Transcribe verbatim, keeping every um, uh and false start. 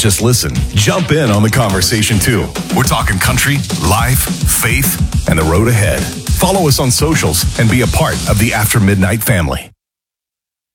just listen. Jump in on the conversation too. We're talking country, life, faith, and the road ahead. Follow us on socials and be a part of the After Midnight family.